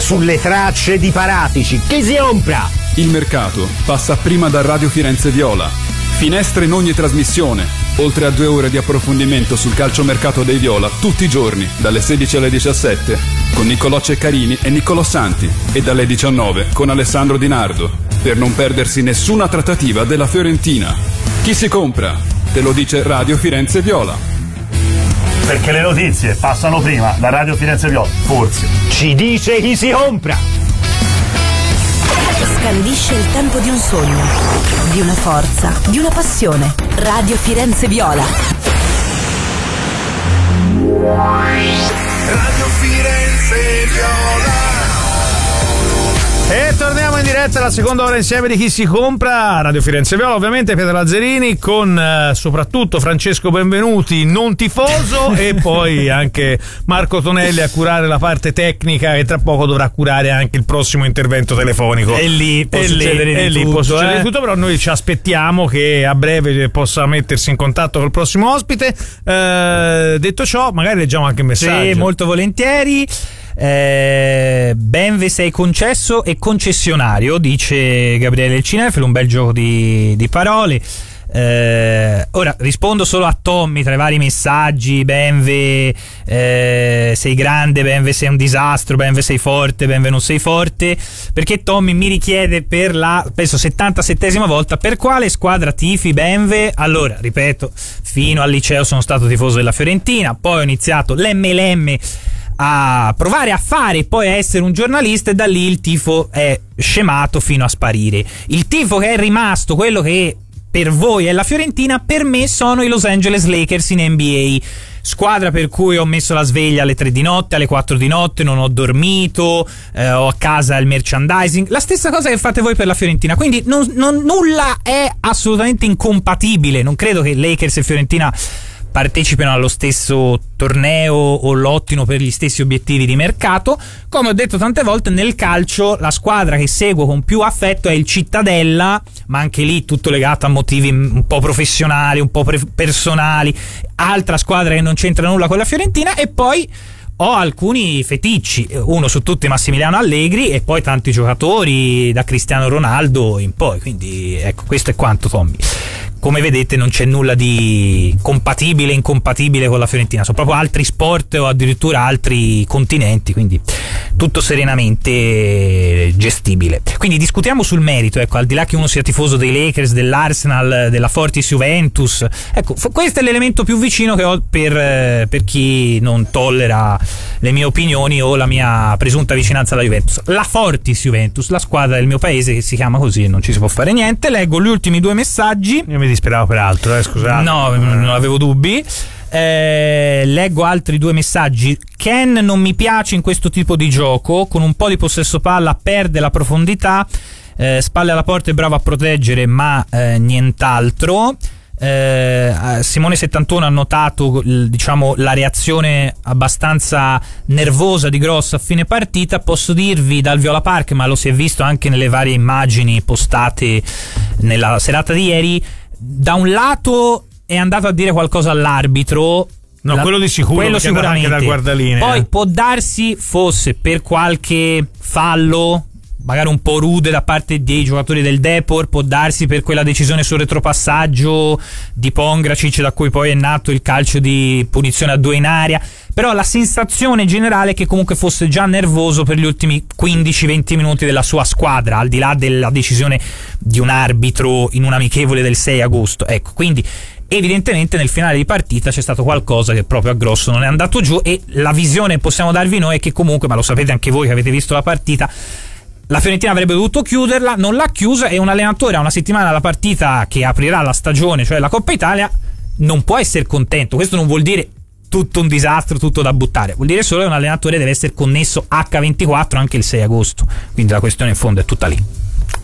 sulle tracce di Paratici. Chi si compra? Il mercato passa prima da Radio Firenze Viola. Finestre in ogni trasmissione, oltre a 2 ore di approfondimento sul calciomercato dei Viola tutti i giorni, dalle 16 alle 17, con Niccolò Ceccarini e Niccolò Santi, e dalle 19 con Alessandro Di Nardo, per non perdersi nessuna trattativa della Fiorentina. Chi si compra? Te lo dice Radio Firenze Viola. Perché le notizie passano prima da Radio Firenze Viola, forse. Ci dice chi si compra! Scandisce il tempo di un sogno, di una forza, di una passione. Radio Firenze Viola. Radio Firenze Viola. E torniamo in diretta alla seconda ora insieme di Chi si compra, Radio Firenze Viola, ovviamente Pietro Lazzarini con soprattutto Francesco Benvenuti, non tifoso, e poi anche Marco Tonelli a curare la parte tecnica, e tra poco dovrà curare anche il prossimo intervento telefonico. E lì può succedere di tutto, però noi ci aspettiamo che a breve possa mettersi in contatto col prossimo ospite. Detto ciò, magari leggiamo anche il messaggio. Sì, molto volentieri. Benve sei concesso e concessionario, dice Gabriele Il Cinefilo, un bel gioco di parole. Ora rispondo solo a Tommy tra i vari messaggi. Benve sei grande, Benve sei un disastro, Benve sei forte, Benve non sei forte, perché Tommy mi richiede per la penso 77esima volta per quale squadra tifi Benve. Allora ripeto, fino al liceo sono stato tifoso della Fiorentina, poi ho iniziato l'MLM a provare a fare e poi a essere un giornalista, e da lì il tifo è scemato fino a sparire. Il tifo che è rimasto, quello che per voi è la Fiorentina, per me sono i Los Angeles Lakers in NBA, squadra per cui ho messo la sveglia alle 3 di notte, alle 4 di notte, non ho dormito, ho a casa il merchandising, la stessa cosa che fate voi per la Fiorentina, quindi nulla è assolutamente incompatibile. Non credo che Lakers e Fiorentina partecipino allo stesso torneo o lottino per gli stessi obiettivi di mercato. Come ho detto tante volte, nel calcio la squadra che seguo con più affetto è il Cittadella, ma anche lì tutto legato a motivi un po' professionali, un po' personali, altra squadra che non c'entra nulla con la Fiorentina. E poi ho alcuni feticci, uno su tutti Massimiliano Allegri, e poi tanti giocatori da Cristiano Ronaldo in poi, quindi ecco, questo è quanto, Tommy. Come vedete non c'è nulla di compatibile e incompatibile con la Fiorentina, sono proprio altri sport o addirittura altri continenti, quindi tutto serenamente gestibile. Quindi discutiamo sul merito, ecco, al di là che uno sia tifoso dei Lakers, dell'Arsenal, della Fortis Juventus, ecco, questo è l'elemento più vicino che ho per chi non tollera le mie opinioni o la mia presunta vicinanza alla Juventus. La Fortis Juventus, la squadra del mio paese che si chiama così, non ci si può fare niente. Leggo gli ultimi 2 messaggi. Io mi disperavo per altro, scusate. No, non avevo dubbi. Leggo altri 2 messaggi. Ken non mi piace in questo tipo di gioco, con un po' di possesso palla perde la profondità, spalle alla porta è bravo a proteggere ma nient'altro. Simone 71 ha notato, diciamo, la reazione abbastanza nervosa di Gross a fine partita. Posso dirvi dal Viola Park, ma lo si è visto anche nelle varie immagini postate nella serata di ieri, da un lato è andato a dire qualcosa all'arbitro, quello di sicuro, quello sicuramente, anche dal guardalinee. Poi può darsi fosse per qualche fallo magari un po' rude da parte dei giocatori del Depor, può darsi per quella decisione sul retropassaggio di Pongracic, da cui poi è nato il calcio di punizione a 2 in area, però la sensazione generale è che comunque fosse già nervoso per gli ultimi 15-20 minuti della sua squadra, al di là della decisione di un arbitro in un amichevole del 6 agosto. Ecco, quindi evidentemente nel finale di partita c'è stato qualcosa che proprio a grosso non è andato giù, e la visione possiamo darvi noi è che comunque, ma lo sapete anche voi che avete visto la partita, la Fiorentina avrebbe dovuto chiuderla, non l'ha chiusa, e un allenatore a una settimana dalla partita che aprirà la stagione, cioè la Coppa Italia, non può essere contento. Questo non vuol dire tutto un disastro, tutto da buttare, vuol dire solo che un allenatore deve essere connesso H24 anche il 6 agosto, quindi la questione in fondo è tutta lì.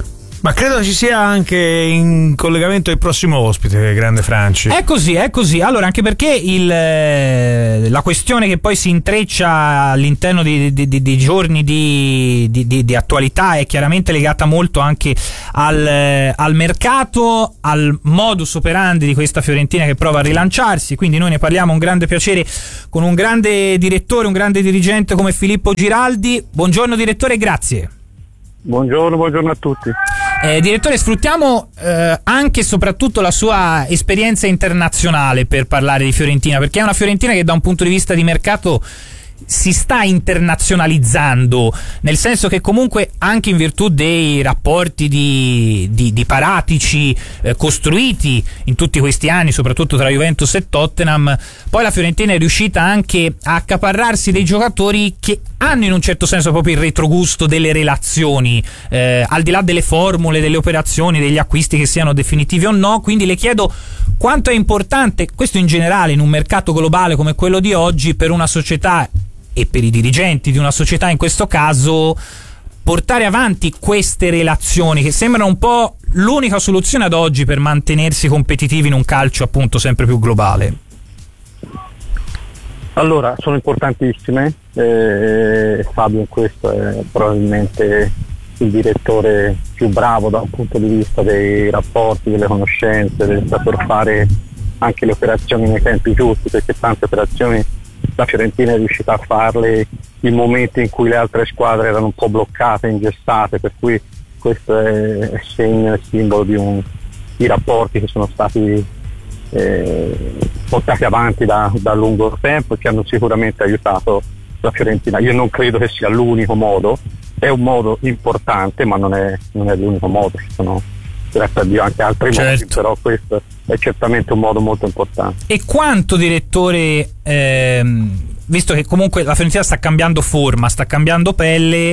Ma credo ci sia anche in collegamento il prossimo ospite, grande Franci. È così. Allora, anche perché la questione che poi si intreccia all'interno di giorni di attualità è chiaramente legata molto anche al mercato, al modus operandi di questa Fiorentina che prova a rilanciarsi. Quindi noi ne parliamo un grande piacere con un grande direttore, un grande dirigente come Filippo Giraldi. Buongiorno direttore, grazie. Buongiorno a tutti. Direttore, sfruttiamo anche e soprattutto la sua esperienza internazionale per parlare di Fiorentina, perché è una Fiorentina che da un punto di vista di mercato si sta internazionalizzando, nel senso che comunque anche in virtù dei rapporti di Paratici costruiti in tutti questi anni, soprattutto tra Juventus e Tottenham, poi la Fiorentina è riuscita anche a accaparrarsi dei giocatori che hanno in un certo senso proprio il retrogusto delle relazioni, al di là delle formule, delle operazioni, degli acquisti che siano definitivi o no. Quindi le chiedo quanto è importante, questo in generale, in un mercato globale come quello di oggi, per una società e per i dirigenti di una società in questo caso, portare avanti queste relazioni che sembrano un po' l'unica soluzione ad oggi per mantenersi competitivi in un calcio appunto sempre più globale. Allora, sono importantissime, Fabio in questo è probabilmente il direttore più bravo da un punto di vista dei rapporti, delle conoscenze, del saper fare anche le operazioni nei tempi giusti, perché tante operazioni la Fiorentina è riuscita a farle in momenti in cui le altre squadre erano un po' bloccate, ingessate, per cui questo è segno e simbolo di rapporti che sono stati portati avanti da lungo tempo e che hanno sicuramente aiutato la Fiorentina. Io non credo che sia l'unico modo, è un modo importante ma non è l'unico modo, ci sono grazie a Dio anche altri modi, però questo è certamente un modo molto importante. E quanto, direttore, visto che comunque la Fiorentina sta cambiando forma, sta cambiando pelle,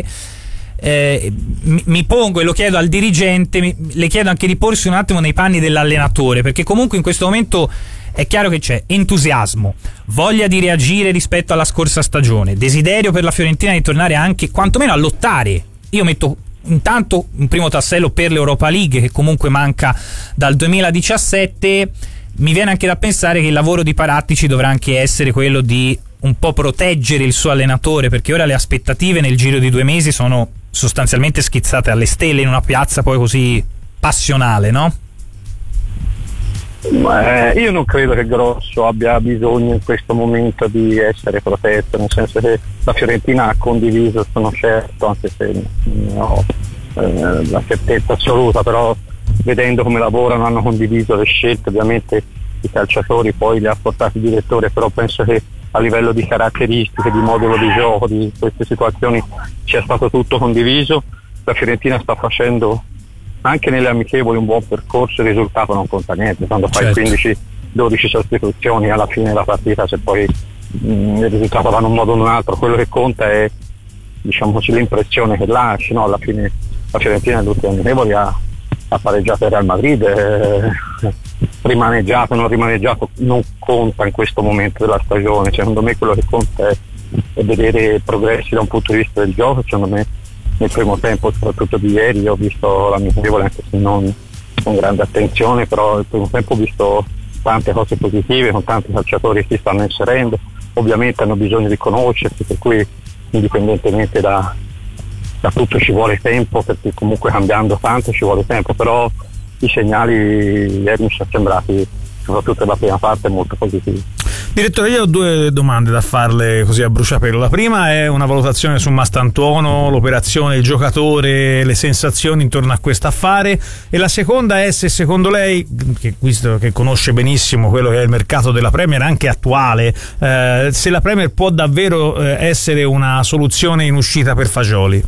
mi pongo e lo chiedo al dirigente, le chiedo anche di porsi un attimo nei panni dell'allenatore, perché comunque in questo momento è chiaro che c'è entusiasmo, voglia di reagire rispetto alla scorsa stagione, desiderio per la Fiorentina di tornare anche quantomeno a lottare. Io metto intanto un primo tassello per l'Europa League, che comunque manca dal 2017. Mi viene anche da pensare che il lavoro di Paratici dovrà anche essere quello di un po' proteggere il suo allenatore, perché ora le aspettative nel giro di 2 mesi sono sostanzialmente schizzate alle stelle in una piazza poi così passionale, no? Io non credo che Grosso abbia bisogno in questo momento di essere protetto, nel senso che la Fiorentina ha condiviso, sono certo, anche se non ho la certezza assoluta, però vedendo come lavorano hanno condiviso le scelte, ovviamente i calciatori poi li ha portati il direttore, però penso che a livello di caratteristiche, di modulo di gioco, di queste situazioni sia stato tutto condiviso. La Fiorentina sta facendo anche nelle amichevoli un buon percorso, il risultato non conta niente, quando fai 15-12 sostituzioni alla fine della partita, se poi il risultato va in un modo o in un altro, quello che conta è, diciamo così, l'impressione che lasci, no? Alla fine la Fiorentina nelle ultime amichevoli ha pareggiato il Real Madrid, rimaneggiato, non rimaneggiato non conta in questo momento della stagione. Secondo me quello che conta è vedere progressi da un punto di vista del gioco. Secondo me nel primo tempo, soprattutto di ieri, ho visto l'amichevole, anche se non con grande attenzione, però nel primo tempo ho visto tante cose positive, con tanti calciatori che si stanno inserendo. Ovviamente hanno bisogno di conoscersi, per cui indipendentemente da tutto ci vuole tempo, perché comunque cambiando tanto ci vuole tempo, però i segnali ieri mi sono sembrati, soprattutto la prima parte, molto positivi. Direttore, io ho 2 domande da farle così a bruciapelo. La prima è una valutazione su Mastantuono, l'operazione, il giocatore, le sensazioni intorno a questo affare, e la seconda è se secondo lei, visto che conosce benissimo quello che è il mercato della Premier anche attuale, se la Premier può davvero essere una soluzione in uscita per Fagioli.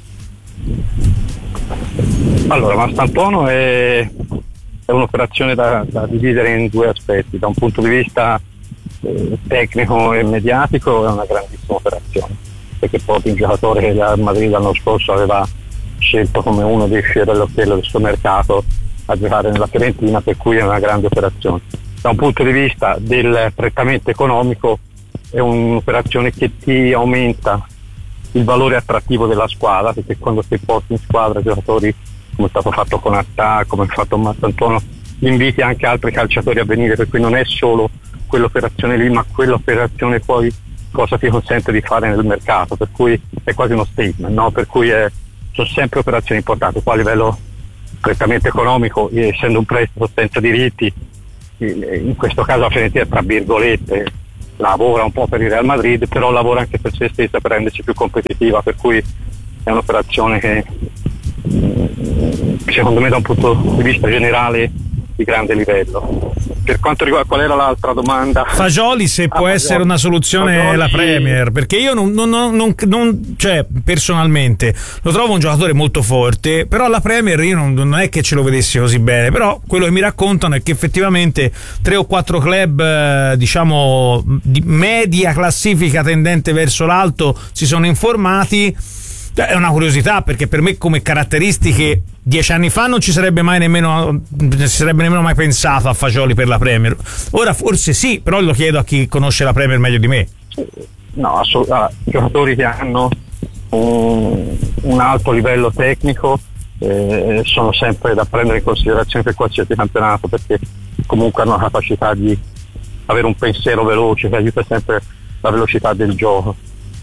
Allora, Mastantuono è un'operazione da dividere in 2 aspetti. Da un punto di vista tecnico e mediatico è una grandissima operazione, perché proprio un giocatore che il Madrid l'anno scorso aveva scelto come uno dei fiori all'occhiello del suo mercato a giocare nella Fiorentina, per cui è una grande operazione. Da un punto di vista del prettamente economico è un'operazione che ti aumenta il valore attrattivo della squadra, perché quando ti porti in squadra giocatori come è stato fatto con Attà, come ha fatto Marcantonio, inviti anche altri calciatori a venire, per cui non è solo quell'operazione lì, ma quell'operazione poi cosa ti consente di fare nel mercato, per cui è quasi uno statement, no? Per cui sono sempre operazioni importanti, poi a livello prettamente economico, essendo un prestito senza diritti, in questo caso la Fiorentina tra virgolette lavora un po' per il Real Madrid, però lavora anche per se stessa per rendersi più competitiva, per cui è un'operazione che secondo me da un punto di vista generale di grande livello. Per quanto riguarda, qual era l'altra domanda? Fagioli, se può essere una soluzione Fagioli, la Premier, perché io non cioè personalmente lo trovo un giocatore molto forte, però la Premier io non è che ce lo vedessi così bene, però quello che mi raccontano è che effettivamente 3 o 4 club diciamo di media classifica tendente verso l'alto si sono informati. È una curiosità, perché per me come caratteristiche 10 anni fa non ci sarebbe nemmeno mai pensato a Fagioli per la Premier. Ora forse sì, però lo chiedo a chi conosce la Premier meglio di me. No, assolutamente. Giocatori che hanno un alto livello tecnico sono sempre da prendere in considerazione per qualsiasi campionato, perché comunque hanno la capacità di avere un pensiero veloce che aiuta sempre la velocità del gioco.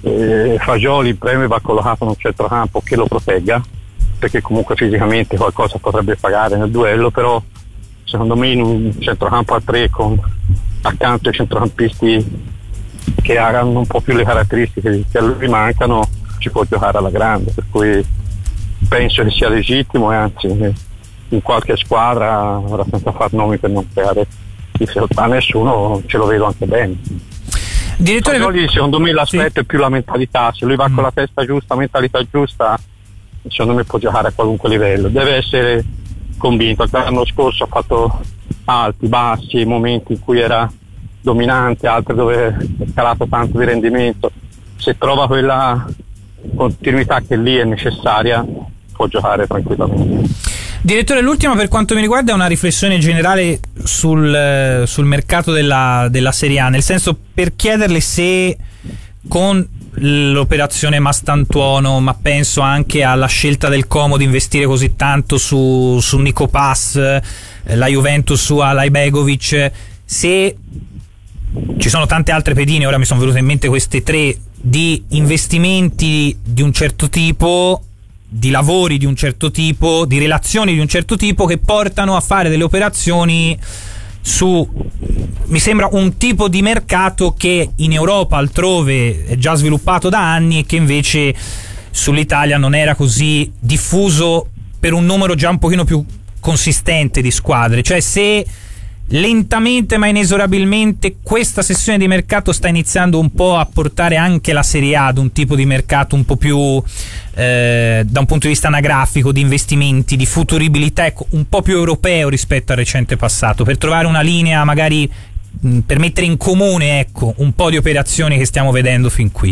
Fagioli in Premier va collocato in un centrocampo che lo protegga, perché comunque fisicamente qualcosa potrebbe pagare nel duello, però secondo me in un centrocampo a 3 con accanto ai centrocampisti che hanno un po' più le caratteristiche che a lui mancano, ci può giocare alla grande, per cui penso che sia legittimo, e anzi in qualche squadra, ora senza far nomi per non creare difficoltà a nessuno, ce lo vedo anche bene. Direttore, secondo me l'aspetto è più la mentalità, se lui va con la testa giusta, mentalità giusta, secondo me può giocare a qualunque livello, deve essere convinto. L'anno scorso ha fatto alti, bassi, momenti in cui era dominante, altri dove è calato tanto di rendimento. Se trova quella continuità che lì è necessaria, può giocare tranquillamente. Direttore, l'ultima per quanto mi riguarda è una riflessione generale sul mercato della Serie A, nel senso, per chiederle se con l'operazione Mastantuono, ma penso anche alla scelta del Como di investire così tanto su Nico Pass, la Juventus su Alay Begovic, se ci sono tante altre pedine, ora mi sono venute in mente queste 3, di investimenti di un certo tipo, di lavori di un certo tipo, di relazioni di un certo tipo, che portano a fare delle operazioni su, mi sembra, un tipo di mercato che in Europa altrove è già sviluppato da anni e che invece sull'Italia non era così diffuso per un numero già un pochino più consistente di squadre. Cioè, se lentamente ma inesorabilmente questa sessione di mercato sta iniziando un po' a portare anche la Serie A ad un tipo di mercato un po' più da un punto di vista anagrafico, di investimenti, di futuribilità, ecco, un po' più europeo rispetto al recente passato, per trovare una linea magari per mettere in comune, ecco, un po' di operazioni che stiamo vedendo fin qui.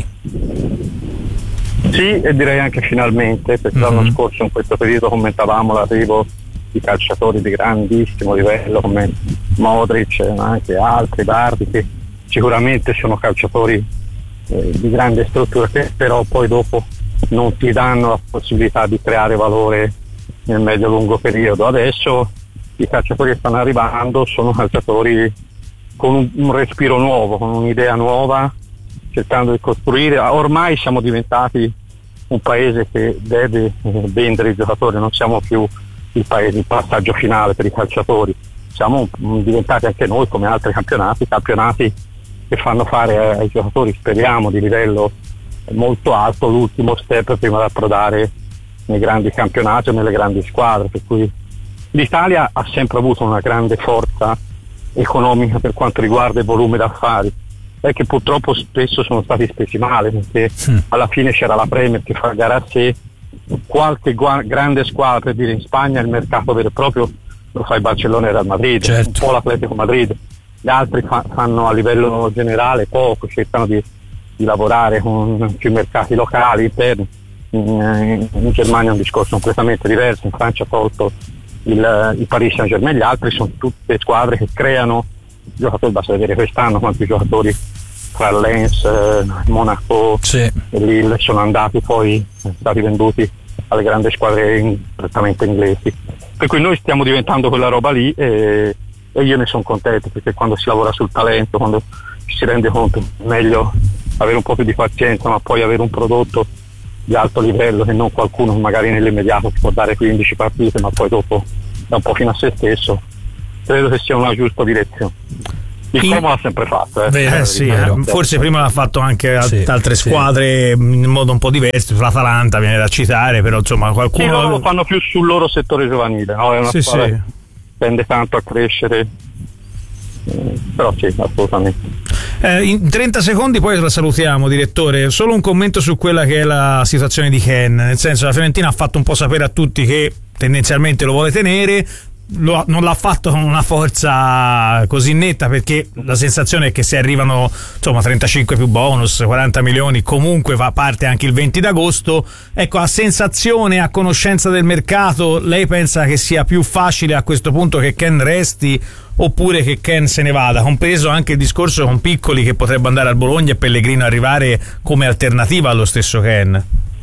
Sì, e direi anche finalmente, perché l'anno scorso in questo periodo commentavamo l'arrivo di calciatori di grandissimo livello come Modric, ma anche altri, Bardi, che sicuramente sono calciatori di grande struttura, che però poi dopo non ti danno la possibilità di creare valore nel medio-lungo periodo. Adesso i calciatori che stanno arrivando sono calciatori con un respiro nuovo, con un'idea nuova, cercando di costruire. Ormai siamo diventati un paese che deve vendere i giocatori, non siamo più il paese, il passaggio finale per i calciatori, siamo diventati anche noi, come altri campionati che fanno fare ai giocatori, speriamo di livello molto alto, l'ultimo step prima di approdare nei grandi campionati o nelle grandi squadre. Per cui l'Italia ha sempre avuto una grande forza economica per quanto riguarda il volume d'affari, che purtroppo spesso sono stati spesi male, perché alla fine c'era la Premier che fa gara a sé, qualche grande squadra, per dire in Spagna il mercato vero e proprio lo fa il Barcellona e il Real Madrid, certo, un po' l'Atletico Madrid, gli altri fanno a livello generale poco, cercano di lavorare con più mercati locali interni. In Germania è un discorso completamente diverso, in Francia ha tolto il Paris Saint-Germain, gli altri sono tutte squadre che creano giocatori. Basta vedere quest'anno quanti giocatori tra Lens, Monaco e Lille sono andati, poi stati venduti alle grandi squadre prettamente inglesi. Per cui noi stiamo diventando quella roba lì e io ne sono contento, perché quando si lavora sul talento, quando ci si rende conto è meglio avere un po' più di pazienza, ma poi avere un prodotto di alto livello, che non qualcuno magari nell'immediato ti può dare 15 partite ma poi dopo da un po' fino a se stesso. Credo che sia una giusta direzione. Il Como l'ha sempre fatto, sì, forse prima l'ha fatto anche altre squadre in modo un po' diverso. L'Atalanta viene da citare, però insomma qualcuno. Sì, loro lo fanno più sul loro settore giovanile, no? È una squadra che tende tanto a crescere, però sì, assolutamente. In 30 secondi poi la salutiamo, direttore. Solo un commento su quella che è la situazione di Ken, nel senso la Fiorentina ha fatto un po' sapere a tutti che tendenzialmente lo vuole tenere. Non l'ha fatto con una forza così netta, perché la sensazione è che se arrivano 35 più bonus, 40 milioni, comunque va parte anche il 20 d'agosto. Ecco, a sensazione, a conoscenza del mercato, lei pensa che sia più facile a questo punto che Ken resti oppure che Ken se ne vada, compreso anche il discorso con Piccoli che potrebbe andare al Bologna e Pellegrino arrivare come alternativa allo stesso Ken?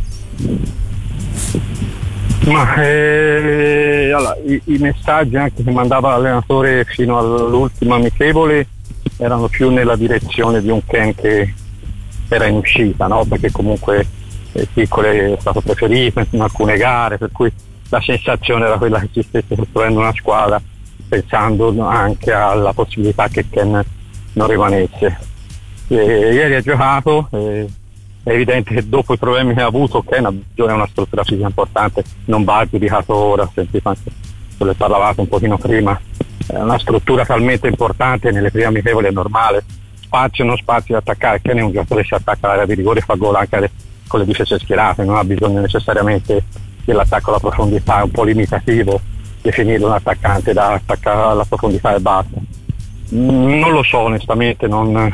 Ma allora, i messaggi anche che mandava l'allenatore fino all'ultima amichevole erano più nella direzione di un Ken che era in uscita, no? Perché comunque Piccolo è stato preferito in alcune gare, per cui la sensazione era quella che si stesse costruendo una squadra pensando anche alla possibilità che Ken non rimanesse. Ieri ha giocato, è evidente che dopo i problemi che ha avuto Ken è una struttura fisica importante, non va giudicato ora, sentite anche se ne parlavate un pochino prima, è una struttura talmente importante, nelle prime amichevoli è normale, spazio o non spazio da attaccare. Ken è un giocatore che si attacca all'area di rigore e fa gol anche con le difese schierate, non ha bisogno necessariamente dell'attacco alla profondità, è un po' limitativo definire un attaccante da attaccare alla profondità e basta. Non lo so onestamente,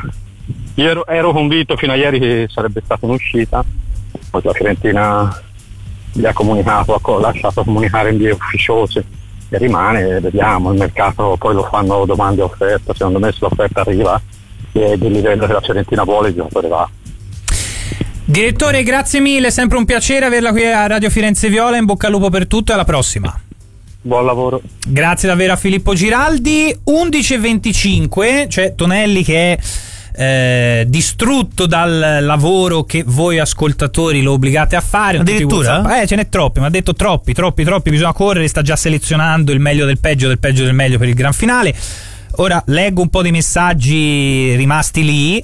io ero convinto fino a ieri che sarebbe stata un'uscita, poi la Fiorentina gli ha comunicato, ha lasciato comunicare in vie ufficiose e rimane, vediamo, il mercato poi lo fanno domande e offerta, secondo me se l'offerta arriva e del livello che la Fiorentina vuole il giocatore va. Direttore, grazie mille, sempre un piacere averla qui a Radio Firenze Viola, in bocca al lupo per tutto e alla prossima. Buon lavoro. Grazie davvero a Filippo Giraldi. 11:25, cioè Tonelli che è distrutto dal lavoro che voi ascoltatori lo obbligate a fare. Addirittura? Ce n'è troppi, ma ha detto troppi, bisogna correre, sta già selezionando il meglio del peggio del meglio per il gran finale. Ora leggo un po' di messaggi rimasti lì.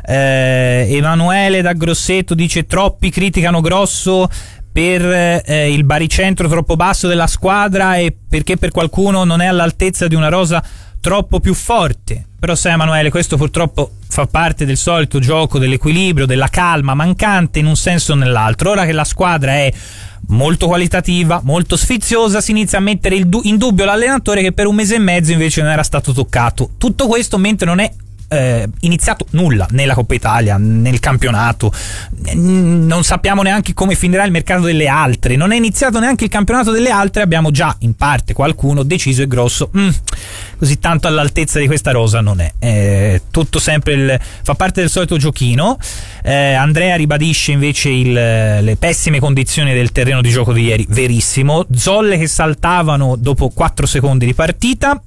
Emanuele da Grosseto dice: troppi criticano Grosso per il baricentro troppo basso della squadra e perché per qualcuno non è all'altezza di una rosa troppo più forte. Però sai Emanuele, questo purtroppo fa parte del solito gioco dell'equilibrio, della calma mancante in un senso o nell'altro. Ora che la squadra è molto qualitativa, molto sfiziosa, si inizia a mettere in dubbio l'allenatore che per un mese e mezzo invece non era stato toccato. Tutto questo mentre non è iniziato nulla nella Coppa Italia, nel campionato, non sappiamo neanche come finirà il mercato delle altre, non è iniziato neanche il campionato delle altre, abbiamo già in parte qualcuno deciso e Grosso così tanto all'altezza di questa rosa non è, tutto sempre fa parte del solito giochino. Andrea ribadisce invece le pessime condizioni del terreno di gioco di ieri, verissimo, zolle che saltavano dopo 4 secondi di partita.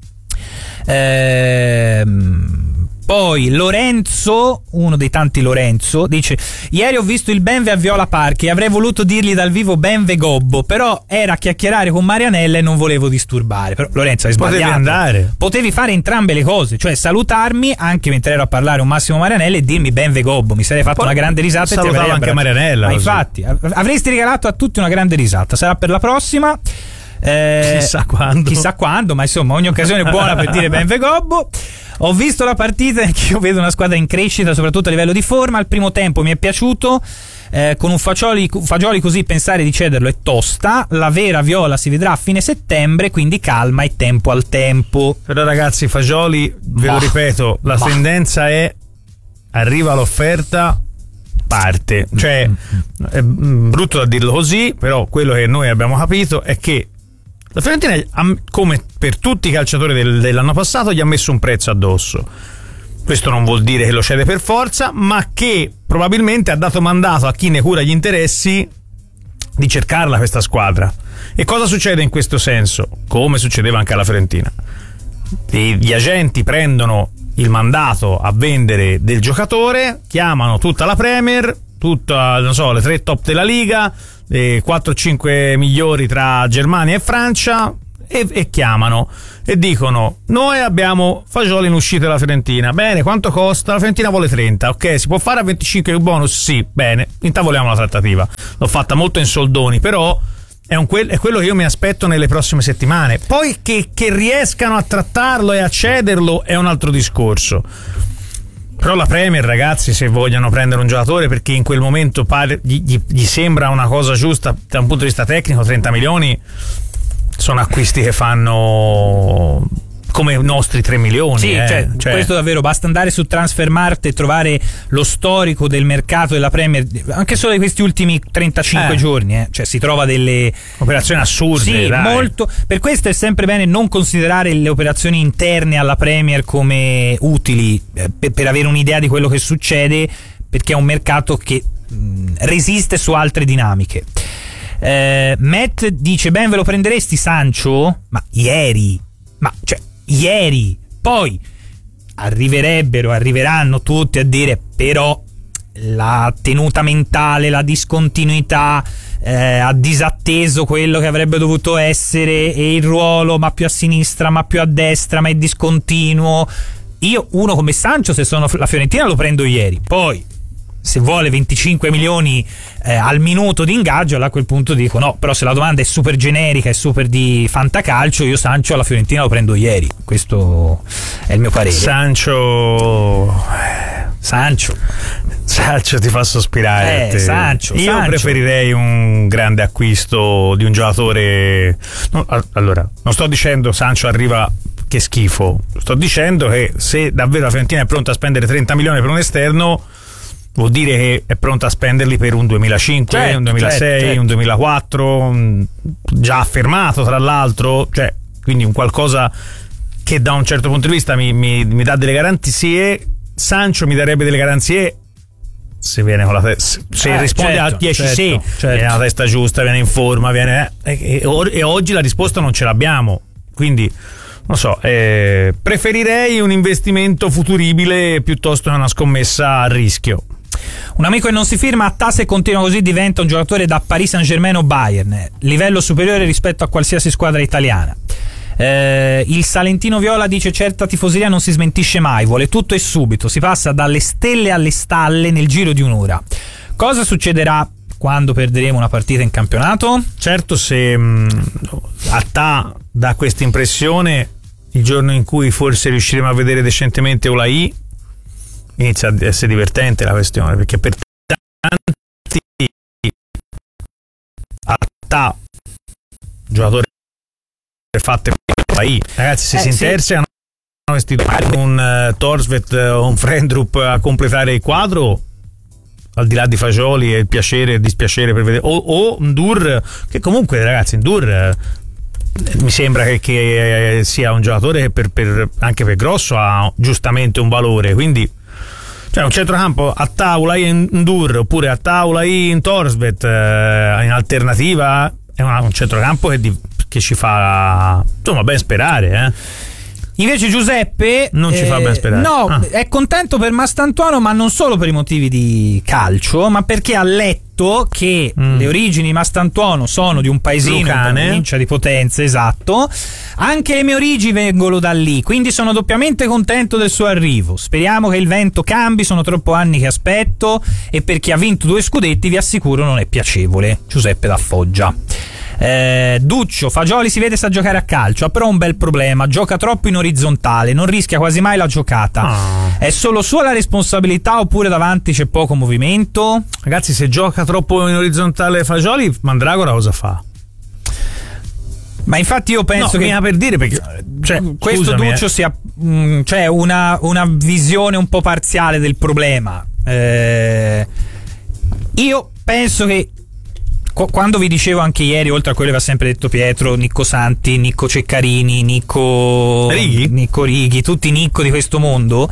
Poi Lorenzo, uno dei tanti Lorenzo, dice: ieri ho visto il Benve a Viola Park e avrei voluto dirgli dal vivo Benve Gobbo, però era a chiacchierare con Marianella e non volevo disturbare. Però Lorenzo hai sbagliato, potevi andare, potevi fare entrambe le cose, cioè salutarmi anche mentre ero a parlare un Massimo Marianella e dirmi Benve Gobbo, mi sarei fatto una grande risata e ti avrei anche Marianella, ma infatti avresti regalato a tutti una grande risata. Sarà per la prossima, chissà quando, ma insomma ogni occasione è buona per dire Benve Gobbo. Ho visto la partita e io vedo una squadra in crescita soprattutto a livello di forma. Al primo tempo mi è piaciuto, con un Fagioli così pensare di cederlo è tosta. La vera Viola si vedrà a fine settembre, quindi calma e tempo al tempo. Però ragazzi, Fagioli, ve lo ripeto, la tendenza è arriva l'offerta, parte, cioè è brutto da dirlo così, però quello che noi abbiamo capito è che la Fiorentina, come per tutti i calciatori dell'anno passato, gli ha messo un prezzo addosso. Questo non vuol dire che lo cede per forza, ma che probabilmente ha dato mandato a chi ne cura gli interessi di cercarla questa squadra. E cosa succede in questo senso? Come succedeva anche alla Fiorentina. Gli agenti prendono il mandato a vendere del giocatore, chiamano tutta la Premier, non so, le 3 top della Liga, le 4-5 migliori tra Germania e Francia, e chiamano e dicono: noi abbiamo Fagioli in uscita della Fiorentina, bene, quanto costa? La Fiorentina vuole 30, ok, si può fare a 25 il bonus? Sì, bene, intavoliamo la trattativa. L'ho fatta molto in soldoni, però è quello che io mi aspetto nelle prossime settimane. Poi che riescano a trattarlo e a cederlo è un altro discorso. Però la Premier, ragazzi, se vogliono prendere un giocatore perché in quel momento gli sembra una cosa giusta da un punto di vista tecnico, 30 milioni sono acquisti che fanno come i nostri 3 milioni. Sì, cioè, questo davvero basta andare su Transfermarkt e trovare lo storico del mercato della Premier anche solo di questi ultimi 35 giorni, cioè si trova delle operazioni assurde. Sì, dai. Molto. Per questo è sempre bene non considerare le operazioni interne alla Premier come utili per avere un'idea di quello che succede, perché è un mercato che resiste su altre dinamiche. Matt dice: ben, ve lo prenderesti Sancho? Ma ieri, poi arriveranno tutti a dire però la tenuta mentale, la discontinuità, ha disatteso quello che avrebbe dovuto essere, e il ruolo ma più a sinistra ma più a destra, ma è discontinuo. Io uno come Sancho, se sono la Fiorentina, lo prendo ieri. Poi se vuole 25 milioni al minuto di ingaggio, allora a quel punto dico no. Però se la domanda è super generica e super di fantacalcio, io Sancho alla Fiorentina lo prendo ieri. Questo è il mio parere. Sancho ti fa sospirare. Io preferirei un grande acquisto di un giocatore. Allora, non sto dicendo Sancho arriva che schifo, sto dicendo che se davvero la Fiorentina è pronta a spendere 30 milioni per un esterno, vuol dire che è pronta a spenderli per un 2005, un 2006, certo. Un 2004, già affermato tra l'altro, cioè, quindi un qualcosa che da un certo punto di vista mi dà delle garanzie. Sancho mi darebbe delle garanzie se viene con la testa, se risponde a 10 sì, viene la testa giusta, viene in forma, e oggi la risposta non ce l'abbiamo, quindi non so, preferirei un investimento futuribile piuttosto che una scommessa a rischio. Un amico che non si firma: Attà, se continua così diventa un giocatore da Paris Saint-Germain o Bayern, livello superiore rispetto a qualsiasi squadra italiana. Il Salentino Viola dice: certa tifoseria non si smentisce mai, vuole tutto e subito, si passa dalle stelle alle stalle nel giro di un'ora. Cosa succederà quando perderemo una partita in campionato? Certo, se Attà dà questa impressione, il giorno in cui forse riusciremo a vedere decentemente Olai inizia ad essere divertente la questione, perché per tanti Attà giocatore fatte Olai, ragazzi, se si intersecano questi un Torsvet o un Frendrup a completare il quadro, al di là di Fagioli e il piacere e il dispiacere per vedere, o Ndur, che comunque, ragazzi, Ndur mi sembra che sia un giocatore che anche per grosso ha giustamente un valore, quindi cioè un centrocampo Attà, Olai in Ndur, oppure Attà, Olai in Torsvet in alternativa è un centrocampo che ci fa insomma ben sperare. Invece Giuseppe non ci fa ben sperare. È contento per Mastantuono, ma non solo per i motivi di calcio, ma perché ha letto che le origini di Mastantuono sono di un paesino in provincia di Potenza, esatto. Anche le mie origini vengono da lì, quindi sono doppiamente contento del suo arrivo. Speriamo che il vento cambi, sono troppo anni che aspetto, e per chi ha vinto 2 scudetti vi assicuro non è piacevole. Giuseppe da Foggia. Duccio: Fagioli si vede sa giocare a calcio, ha però un bel problema, gioca troppo in orizzontale, non rischia quasi mai la giocata. È solo sua la responsabilità oppure davanti c'è poco movimento? Ragazzi, se gioca troppo in orizzontale Fagioli, Mandragora cosa fa? Ma infatti io penso che per dire, perché questo Duccio sia cioè una visione un po' parziale del problema. Io penso che quando vi dicevo anche ieri, oltre a quello che ha sempre detto Pietro, Nicco Santi, Nicco Ceccarini, Nicco Righi, tutti i Nicco di questo mondo,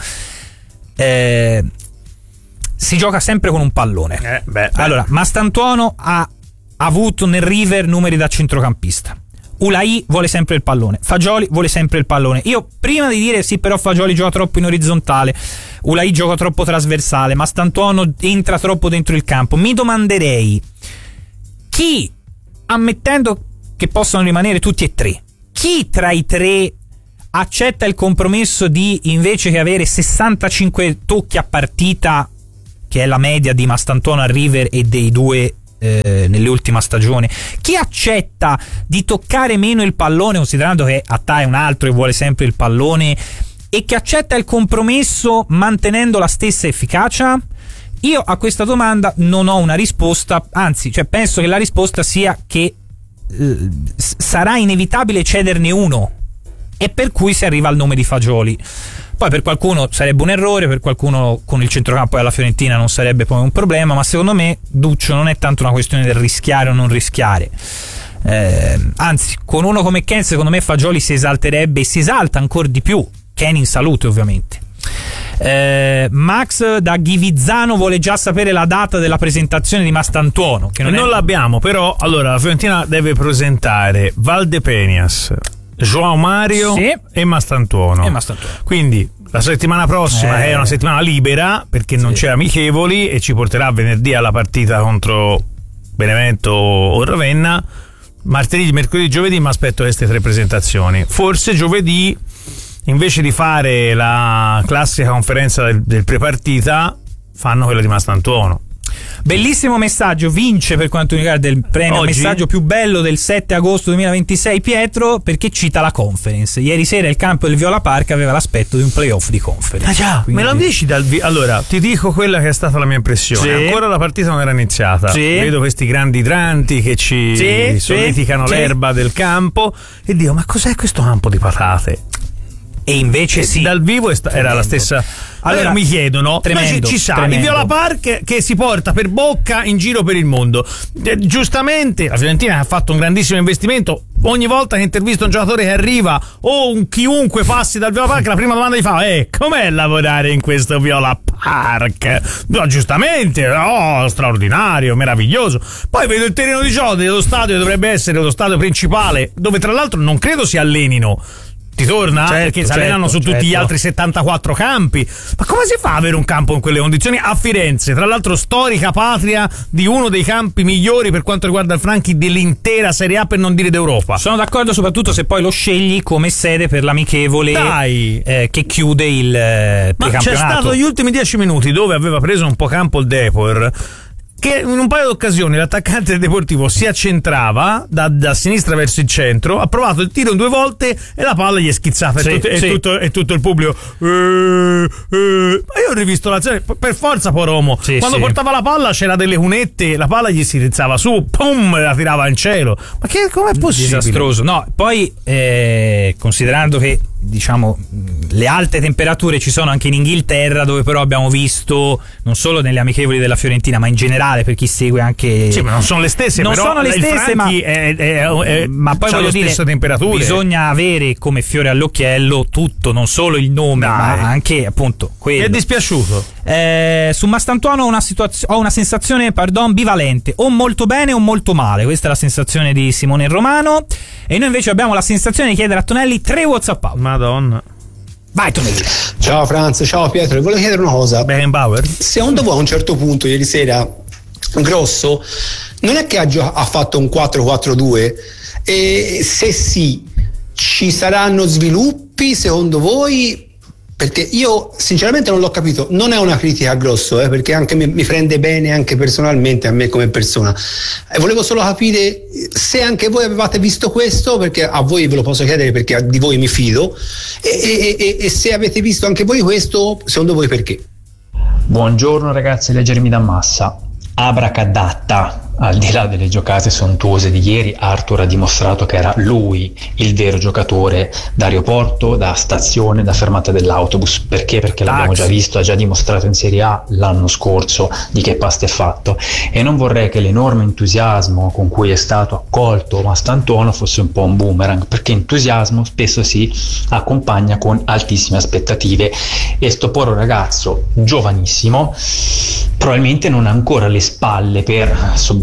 si gioca sempre con un pallone. Allora, Mastantuono ha avuto nel River numeri da centrocampista. Ulai vuole sempre il pallone, Fagioli vuole sempre il pallone. Io prima di dire sì, però Fagioli gioca troppo in orizzontale, Ulai gioca troppo trasversale, Mastantuono entra troppo dentro il campo, mi domanderei chi, ammettendo che possano rimanere tutti e tre, chi tra i tre accetta il compromesso di, invece che avere 65 tocchi a partita, che è la media di Mastantuono a River e dei due nell'ultima stagione, chi accetta di toccare meno il pallone, considerando che Attà è un altro e vuole sempre il pallone, e che accetta il compromesso mantenendo la stessa efficacia? Io a questa domanda non ho una risposta, anzi, cioè penso che la risposta sia che sarà inevitabile cederne uno, e per cui si arriva al nome di Fagioli. Poi per qualcuno sarebbe un errore, per qualcuno con il centrocampo della Fiorentina non sarebbe poi un problema, ma secondo me, Duccio, non è tanto una questione del rischiare o non rischiare. Anzi, con uno come Ken secondo me Fagioli si esalterebbe e si esalta ancora di più, Ken in salute ovviamente. Max da Ghivizzano vuole già sapere la data della presentazione di Mastantuono, che non l'abbiamo, però allora la Fiorentina deve presentare Valdepeñas, João Mario e Mastantuono. Quindi la settimana prossima è una settimana libera perché non c'è amichevoli e ci porterà venerdì alla partita contro Benevento o Ravenna. Martedì, mercoledì, giovedì mi aspetto queste tre presentazioni. Forse giovedì, invece di fare la classica conferenza del prepartita, fanno quella di Mastantuono. Bellissimo messaggio, vince per quanto mi riguarda il premio oggi? Messaggio più bello del 7 agosto 2026 Pietro, perché cita la conference. Ieri sera il campo del Viola Park aveva l'aspetto di un playoff di conference. Quindi... me lo dici allora ti dico quella che è stata la mia impressione. Ancora la partita non era iniziata, vedo questi grandi idranti che ci solidificano l'erba del campo e dico, ma cos'è questo campo di patate? E invece dal vivo era la stessa. Allora mi chiedono, ci sa il Viola Park che si porta per bocca in giro per il mondo. Giustamente la Fiorentina ha fatto un grandissimo investimento. Ogni volta che intervista un giocatore che arriva o un chiunque passi dal Viola Park, la prima domanda gli fa com'è lavorare in questo Viola Park? No, giustamente, straordinario, meraviglioso. Poi vedo il terreno di gioco dello stadio, dovrebbe essere lo stadio principale, dove tra l'altro non credo si allenino. Ti torna? Perché si allenano su tutti gli altri 74 campi. Ma come si fa ad avere un campo in quelle condizioni a Firenze? Tra l'altro storica patria di uno dei campi migliori per quanto riguarda il Franchi dell'intera Serie A, per non dire d'Europa. Sono d'accordo, soprattutto se poi lo scegli come sede per l'amichevole che chiude il precampionato. C'è stato gli ultimi 10 minuti dove aveva preso un po' campo il Depor, che in un paio di occasioni l'attaccante del Deportivo si accentrava da sinistra verso il centro, ha provato il tiro 2 volte e la palla gli è schizzata e tutto il pubblico ma io ho rivisto l'azione, per forza Poromo quando portava la palla c'era delle cunette, la palla gli si rizzava su, pum, la tirava in cielo. Ma com'è possibile? Disastroso. No, poi considerando che diciamo le alte temperature ci sono anche in Inghilterra, dove però abbiamo visto non solo nelle amichevoli della Fiorentina ma in generale, per chi segue anche ma non sono le stesse, non però sono le stesse, ma poi voglio dire, temperature. Bisogna avere come fiore all'occhiello tutto, non solo il nome ma anche appunto quello. Mi è dispiaciuto. Su Mastantuono ho una sensazione bivalente, o molto bene o molto male. Questa è la sensazione di Simone Romano, e noi invece abbiamo la sensazione di chiedere a Tonelli 3 WhatsApp. Madonna. Vai Tonelli. Ciao Franz, ciao Pietro, volevo chiedere una cosa. Beckenbauer. Secondo voi a un certo punto ieri sera Grosso non è che ha fatto un 4-4-2? E se sì, ci saranno sviluppi secondo voi? Perché io sinceramente non l'ho capito. Non è una critica a Grosso, perché anche mi prende bene anche personalmente a me come persona. Volevo solo capire se anche voi avevate visto questo, perché a voi ve lo posso chiedere perché di voi mi fido, e se avete visto anche voi questo, secondo voi perché? Buongiorno ragazzi, leggermi da Massa. Abracadatta. Al di là delle giocate sontuose di ieri, Arthur ha dimostrato che era lui il vero giocatore d'aeroporto, da stazione, da fermata dell'autobus. Perché? Perché l'abbiamo già visto, ha già dimostrato in Serie A l'anno scorso di che pasta è fatto, e non vorrei che l'enorme entusiasmo con cui è stato accolto Mastantuono fosse un po' un boomerang, perché entusiasmo spesso si accompagna con altissime aspettative, e sto povero ragazzo giovanissimo probabilmente non ha ancora le spalle per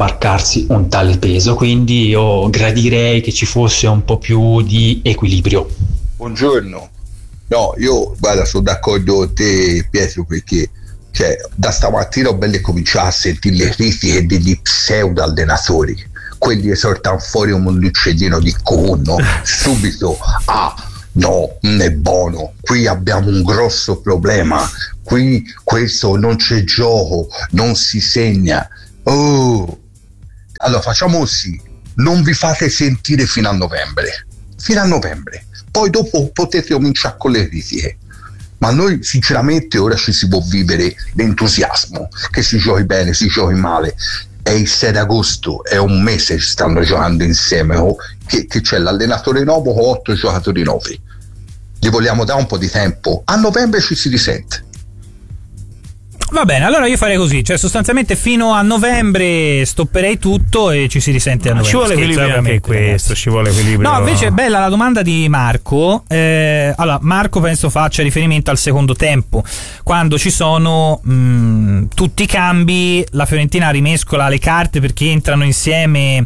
sobbarcarsi un tale peso, quindi io gradirei che ci fosse un po' più di equilibrio. Buongiorno. No, io guarda, sono d'accordo con te, Pietro, perché da stamattina ho bello cominciato a sentire le critiche degli pseudo allenatori, quelli esortano fuori un uccellino di conno subito. No, non è buono, qui abbiamo un grosso problema, qui questo non c'è gioco, non si segna. Allora facciamo così, non vi fate sentire fino a novembre, poi dopo potete cominciare con le critiche, ma noi sinceramente ora ci si può vivere l'entusiasmo, che si giochi bene, si giochi male. È il 6 agosto, è un mese che stanno giocando insieme, che c'è l'allenatore nuovo con 8 giocatori nuovi. Gli vogliamo dare un po' di tempo, a novembre ci si risente. Va bene, allora io farei così, cioè sostanzialmente fino a novembre stopperei tutto e ci si risente a novembre. Ci vuole equilibrio anche questo, ci vuole equilibrio. No, invece è bella la domanda di Marco. Allora, Marco penso faccia riferimento al secondo tempo, quando ci sono tutti i cambi, la Fiorentina rimescola le carte perché entrano insieme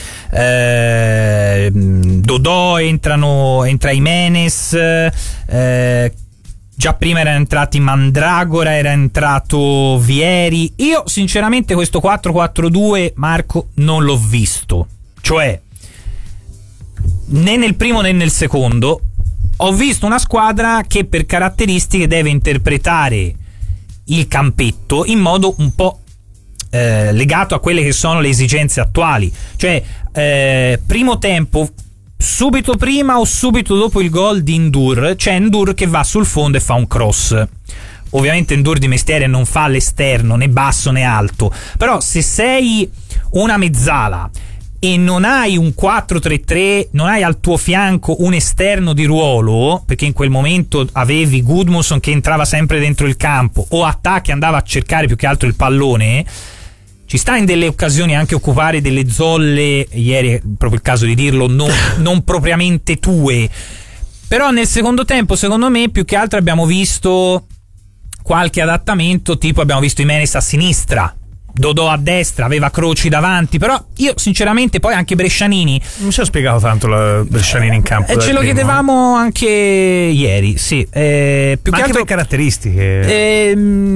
Dodò, entra Jimenez, già prima erano entrati Mandragora, era entrato Vieri. Io sinceramente questo 4-4-2, Marco, non l'ho visto, cioè né nel primo né nel secondo. Ho visto una squadra che per caratteristiche deve interpretare il campetto in modo un po' legato a quelle che sono le esigenze attuali, cioè primo tempo, subito prima o subito dopo il gol di Ndur, c'è Ndur che va sul fondo e fa un cross. Ovviamente Ndur di mestiere non fa l'esterno né basso né alto, però se sei una mezzala e non hai un 4-3-3, non hai al tuo fianco un esterno di ruolo, perché in quel momento avevi Gudmundsson che entrava sempre dentro il campo o Attà che andava a cercare più che altro il pallone, ci sta in delle occasioni anche occupare delle zolle, ieri è proprio il caso di dirlo, non propriamente tue. Però nel secondo tempo secondo me più che altro abbiamo visto qualche adattamento, tipo abbiamo visto Jimenez a sinistra, Dodò a destra, aveva Croci davanti, però io sinceramente poi anche Brescianini non ci ha spiegato tanto la Brescianini in campo, ce lo chiedevamo anche ieri, sì, più che altro per caratteristiche.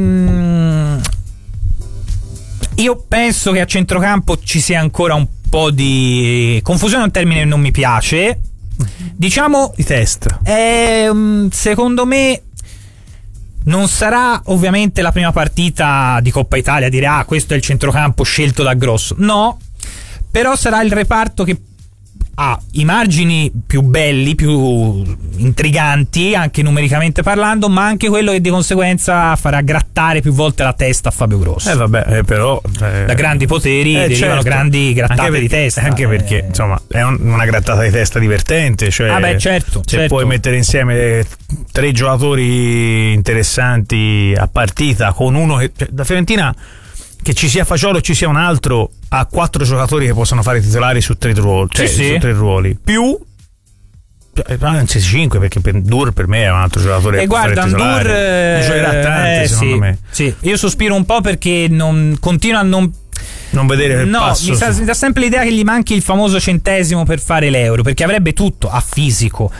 Io penso che a centrocampo ci sia ancora un po' di confusione, è un termine che non mi piace, diciamo di testa. Secondo me non sarà ovviamente la prima partita di Coppa Italia a dire questo è il centrocampo scelto da Grosso, no, però sarà il reparto che ha i margini più belli, più intriganti anche numericamente parlando, ma anche quello che di conseguenza farà grattare più volte la testa a Fabio Grosso. Però da grandi poteri derivano grandi grattate di testa, anche perché insomma è una grattata di testa divertente, cioè certo. Puoi mettere insieme 3 giocatori interessanti a partita con uno che da Fiorentina, che ci sia Fagiolo o ci sia un altro, ha 4 giocatori che possono fare titolari su 3 ruoli, su 3 ruoli, più anzi 5, perché Ndur per me è un altro giocatore che guarda, Ndur giocherà tanti secondo me. Sì, io sospiro un po' perché continua a non vedere il passo. Mi dà sempre l'idea che gli manchi il famoso centesimo per fare l'Euro, perché avrebbe tutto, ha fisico,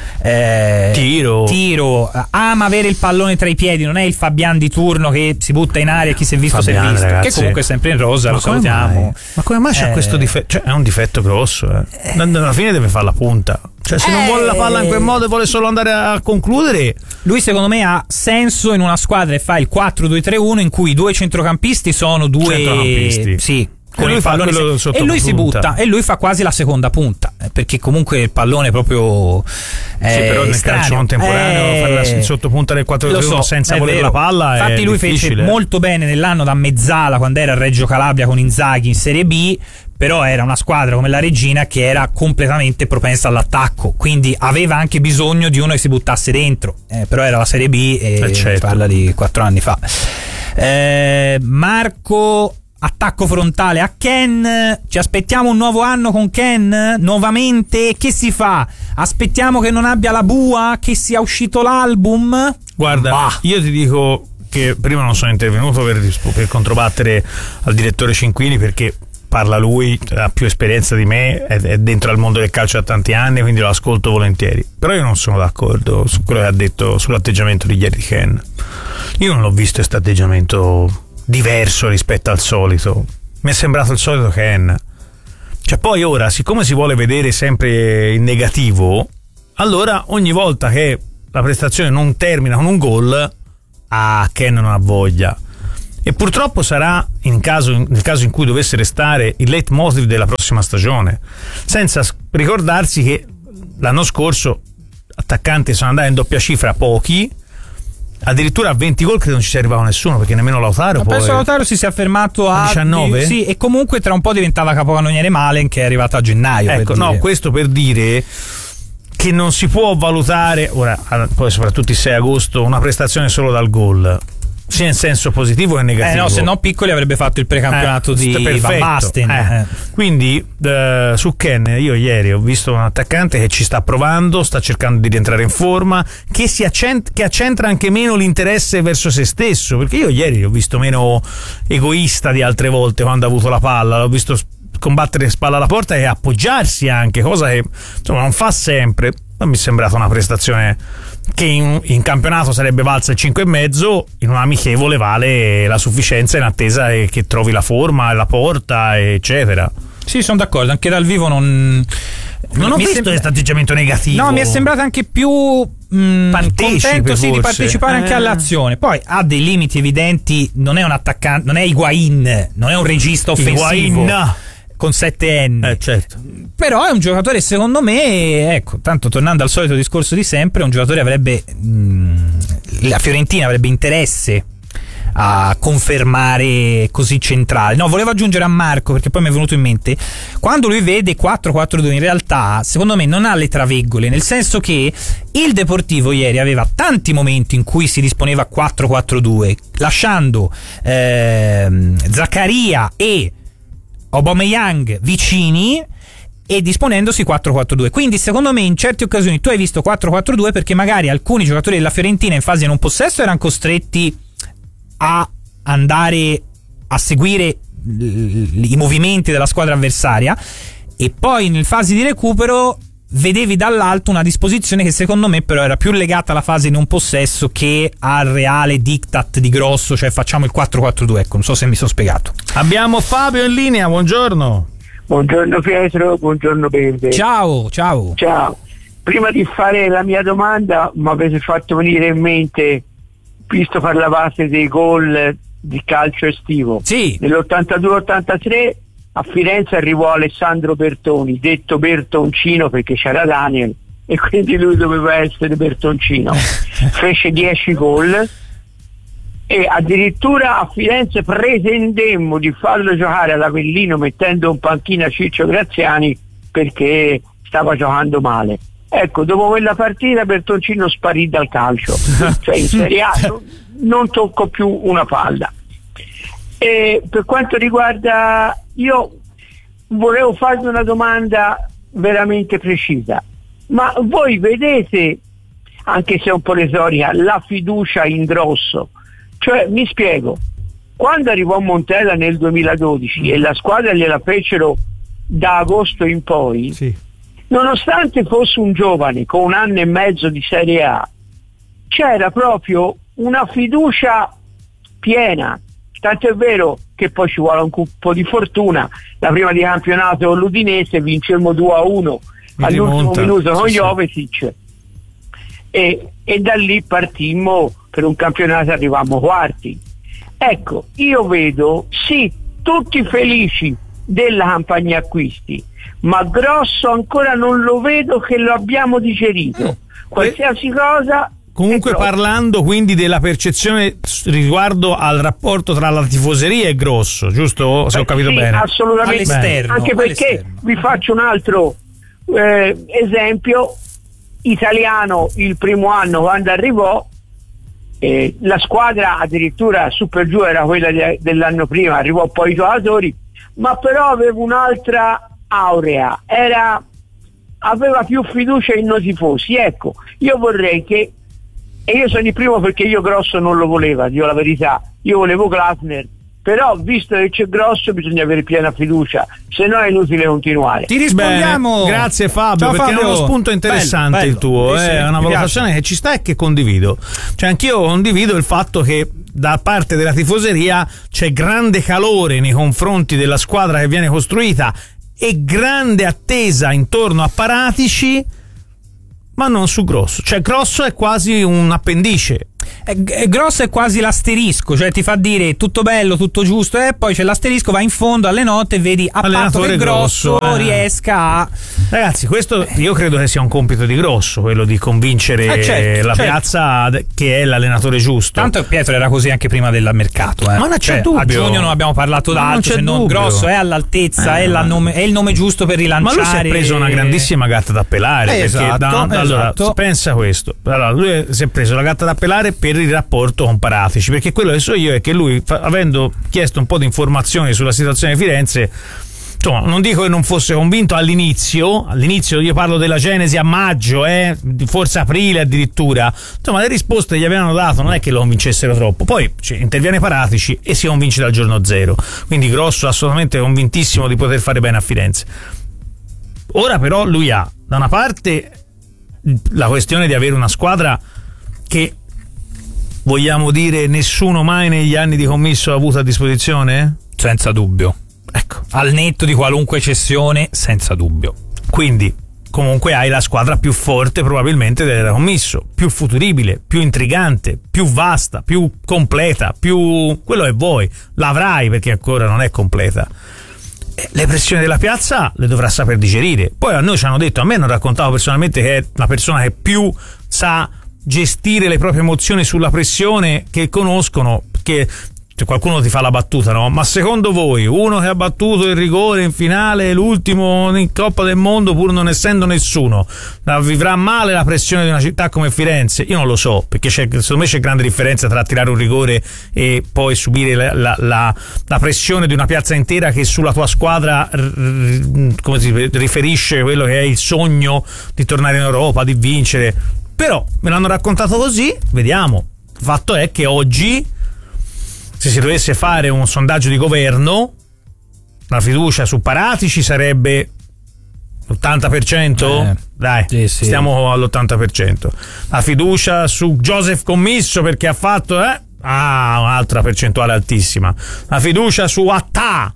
tiro, ama avere il pallone tra i piedi, non è il Fabian di turno che si butta in aria e chi si è visto si è visto, ragazzi, che comunque è sempre in rosa, lo salutiamo. Ma come mai c'è questo difetto? Cioè, è un difetto grosso, alla fine deve fare la punta. Cioè, se non vuole la palla in quel modo e vuole solo andare a concludere, lui secondo me ha senso in una squadra che fa il 4-2-3-1 in cui i 2 centrocampisti sono 2 centrocampisti. Sì, con il pallone e lui si butta e lui fa quasi la seconda punta, perché comunque il pallone proprio però nel calcio contemporaneo fare il sottopunta del 4-2-1 senza volere la palla. Infatti lui fece molto bene nell'anno da mezzala quando era a Reggio Calabria con Inzaghi in Serie B, però era una squadra come la Regina che era completamente propensa all'attacco, quindi aveva anche bisogno di uno che si buttasse dentro, però era la Serie B e certo. Parla di 4 anni fa. Marco, attacco frontale a Ken, ci aspettiamo un nuovo anno con Ken nuovamente, che si fa? Aspettiamo che non abbia la bua, che sia uscito l'album? Guarda, io ti dico che prima non sono intervenuto per controbattere al direttore Cinquini, perché parla lui, ha più esperienza di me, è dentro al mondo del calcio da tanti anni, quindi lo ascolto volentieri. Però io non sono d'accordo su quello che ha detto sull'atteggiamento di Gary Ken. Io non l'ho visto questo atteggiamento diverso rispetto al solito. Mi è sembrato il solito Ken. Cioè, poi ora, siccome si vuole vedere sempre in negativo, allora ogni volta che la prestazione non termina con un gol, Ken non ha voglia. E purtroppo sarà nel caso in cui dovesse restare il leitmotiv della prossima stagione, senza ricordarsi che l'anno scorso attaccanti sono andati in doppia cifra pochi, addirittura a 20 gol credo non ci sia arrivato nessuno, perché nemmeno Lautaro. Penso Lautaro si sia fermato a 19? Sì, e comunque tra un po' diventava capocannoniere Malen, che è arrivato a gennaio. Ecco, no, questo per dire che non si può valutare ora, poi soprattutto il 6 agosto, una prestazione solo dal gol, sia in senso positivo che negativo. No, se no Piccoli avrebbe fatto il precampionato di Van Basten. Quindi su Ken io ieri ho visto un attaccante che ci sta provando, sta cercando di rientrare in forma, che accentra anche meno l'interesse verso se stesso, perché io ieri l'ho visto meno egoista di altre volte quando ha avuto la palla, l'ho visto combattere spalla alla porta e appoggiarsi anche, cosa che insomma non fa sempre. Ma mi è sembrata una prestazione che in campionato sarebbe valsa il 5,5, in un amichevole vale la sufficienza in attesa che trovi la forma, la porta, eccetera. Sì, sono d'accordo, anche dal vivo non ho visto questo atteggiamento negativo. No, mi è sembrato anche più contento di partecipare anche all'azione. Poi ha dei limiti evidenti, non è un attaccante, non è Higuain, non è un regista offensivo con 7N. Certo. Però è un giocatore, secondo me, ecco, tanto tornando al solito discorso di sempre, un giocatore avrebbe la Fiorentina avrebbe interesse a confermare così centrale. No, volevo aggiungere a Marco, perché poi mi è venuto in mente, quando lui vede 4-4-2, in realtà secondo me non ha le traveggole, nel senso che il Deportivo ieri aveva tanti momenti in cui si disponeva a 4-4-2, lasciando Zaccaria e Aubameyang vicini e disponendosi 4-4-2. Quindi secondo me in certe occasioni tu hai visto 4-4-2 perché magari alcuni giocatori della Fiorentina in fase non possesso erano costretti a andare a seguire i movimenti della squadra avversaria, e poi nel fase di recupero vedevi dall'alto una disposizione che secondo me però era più legata alla fase non possesso che al reale diktat di Grosso, cioè facciamo il 4-4-2. Ecco, non so se mi sono spiegato. Abbiamo Fabio in linea, buongiorno. Buongiorno Pietro, buongiorno Bembe. Ciao. Prima di fare la mia domanda mi avete fatto venire in mente, visto parlavate dei gol di calcio estivo. Sì. Nell'82-83 a Firenze arrivò Alessandro Bertoni, detto Bertoncino perché c'era Daniel e quindi lui doveva essere Bertoncino. Fece 10 gol e addirittura a Firenze pretendemmo di farlo giocare all'Avellino mettendo in panchina Ciccio Graziani perché stava giocando male. Ecco, dopo quella partita Bertoncino sparì dal calcio, cioè in Serie A non toccò più una palla. E per quanto riguarda, io volevo farvi una domanda veramente precisa, ma voi vedete, anche se è un po' retorica, la fiducia in Grosso? Cioè, mi spiego, quando arrivò Montella nel 2012 e la squadra gliela fecero da agosto in poi, sì, nonostante fosse un giovane con 1 anno e mezzo di Serie A, c'era proprio una fiducia piena, tanto è vero che poi ci vuole un po' di fortuna. La prima di campionato l'Udinese vincemmo 2-1 all'ultimo minuto con Jovetic e da lì partimmo per un campionato, arrivammo quarti. Ecco, io vedo sì tutti felici della campagna acquisti, ma Grosso ancora non lo vedo che lo abbiamo digerito. Qualsiasi cosa. Comunque, parlando quindi della percezione riguardo al rapporto tra la tifoseria e Grosso, giusto? Se ho capito bene. Assolutamente. All'esterno, anche perché vi faccio un altro esempio italiano. Il primo anno quando arrivò la squadra addirittura super giù era quella dell'anno prima, arrivò poi i giocatori, ma però aveva un'altra aurea, aveva più fiducia in noi tifosi. Ecco, io vorrei che, e io sono il primo perché io Grosso non lo voleva, dico la verità, io volevo Glasner però visto che c'è Grosso bisogna avere piena fiducia, se no è inutile continuare. Ti rispondiamo. Bene, grazie Fabio. Ciao, perché Fabio. è uno spunto interessante bello. il tuo, Sì, è una mi valutazione piace. che ci sta e che condivido. Cioè anch'io condivido il fatto che da parte della tifoseria c'è grande calore nei confronti della squadra che viene costruita e grande attesa intorno a Paratici, ma non su Grosso. Cioè Grosso è quasi un appendice. Grosso è quasi l'asterisco, cioè ti fa dire tutto bello, tutto giusto, e poi c'è l'asterisco, vai in fondo alle note e vedi a patto che Grosso riesca a... Ragazzi, questo io credo che sia un compito di Grosso, quello di convincere certo. piazza che è l'allenatore giusto. Tanto Pietro era così anche prima del mercato, Ma non c'è dubbio. A giugno non abbiamo parlato d'altro, se non Grosso è all'altezza, è il nome giusto per rilanciare. Ma lui si è preso una grandissima gatta da pelare, perché allora pensa questo. Allora, lui si è preso la gatta da pelare per il rapporto con Paratici, perché quello che so io è che lui, avendo chiesto un po' di informazioni sulla situazione di Firenze, insomma, non dico che non fosse convinto all'inizio io parlo della genesi a maggio, forse aprile addirittura, insomma le risposte che gli avevano dato non è che lo convincessero troppo. Poi interviene Paratici e si convince dal giorno zero, quindi Grosso assolutamente convintissimo di poter fare bene a Firenze. Ora però lui ha da una parte la questione di avere una squadra che, vogliamo dire, nessuno mai negli anni di commisso ha avuto a disposizione? Senza dubbio. Ecco. Al netto di qualunque cessione, senza dubbio. Quindi comunque hai la squadra più forte probabilmente dell'era commisso, più futuribile, più intrigante, più vasta, più completa, più quello che vuoi. L'avrai perché ancora non è completa. Le pressioni della piazza le dovrà saper digerire. Poi a noi ci hanno detto, a me hanno raccontato personalmente che è la persona che più sa gestire le proprie emozioni sulla pressione che conoscono, perché qualcuno ti fa la battuta, no? Ma secondo voi uno che ha battuto il rigore in finale, l'ultimo in Coppa del Mondo, pur non essendo nessuno, vivrà male la pressione di una città come Firenze? Io non lo so, perché secondo me c'è grande differenza tra tirare un rigore e poi subire la pressione di una piazza intera che sulla tua squadra come si riferisce quello che è il sogno di tornare in Europa, di vincere. Però me l'hanno raccontato così, vediamo. Il fatto è che oggi, se si dovesse fare un sondaggio di governo, la fiducia su Paratici sarebbe l'80%? Dai, sì. Stiamo all'80%. La fiducia su Joseph Commisso perché ha fatto un'altra percentuale altissima. La fiducia su Attà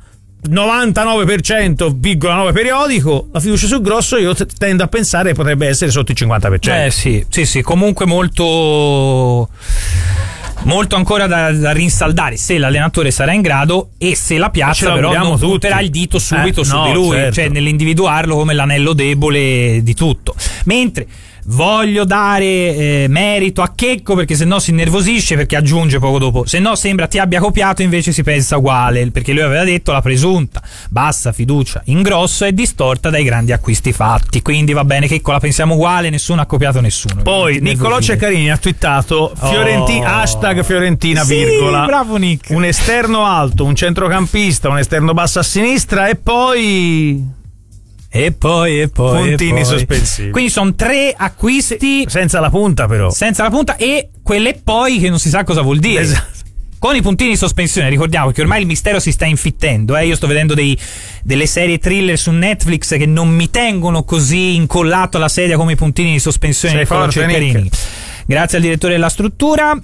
99,9% periodico. La fiducia su Grosso io tendo a pensare che potrebbe essere sotto il 50%. Sì, comunque molto ancora da rinsaldare, se l'allenatore sarà in grado e se la piazza però non punterà il dito subito su di lui, certo. Cioè nell'individuarlo come l'anello debole di tutto. Mentre voglio dare merito a Checco, perché sennò si innervosisce, perché aggiunge poco dopo, sennò sembra ti abbia copiato, invece si pensa uguale, perché lui aveva detto la presunta bassa fiducia in Grosso è distorta dai grandi acquisti fatti, quindi va bene Checco, la pensiamo uguale, nessuno ha copiato nessuno. Poi Niccolò Ceccarini ha twittato hashtag Fiorentina, virgola, bravo Nick, un esterno alto, un centrocampista, un esterno basso a sinistra e poi puntini sospensivi. Quindi sono 3 acquisti senza la punta, però senza la punta, e quelle poi che non si sa cosa vuol dire. Esatto. Con i puntini di sospensione, ricordiamo che ormai il mistero si sta infittendo. Io sto vedendo delle serie thriller su Netflix che non mi tengono così incollato alla sedia come i puntini di sospensione di Niccolò Ceccarini. Grazie al direttore della struttura.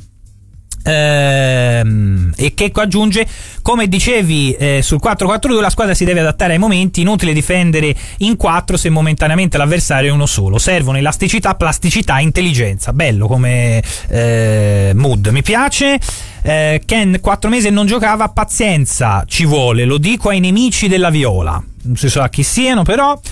E Checco aggiunge, come dicevi sul 4-4-2 la squadra si deve adattare ai momenti, inutile difendere in 4 se momentaneamente l'avversario è uno solo, servono elasticità, plasticità, intelligenza. Bello come mood, mi piace. Ken 4 mesi e non giocava, pazienza ci vuole, lo dico ai nemici della Viola, non si sa chi siano però.